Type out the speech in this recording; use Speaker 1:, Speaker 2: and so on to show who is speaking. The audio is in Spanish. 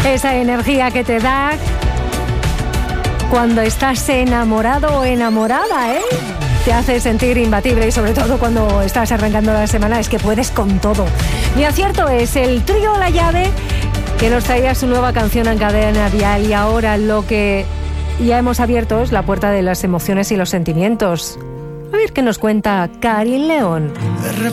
Speaker 1: esa energía que te da cuando estás enamorado o enamorada, ¿eh? Te hace sentir imbatible y sobre todo cuando estás arrancando la semana es que puedes con todo. Mi acierto es el trío La Llave, que nos traía su nueva canción en Cadena Dial, y ahora lo que ya hemos abierto es la puerta de las emociones y los sentimientos. A ver qué nos cuenta Karin León.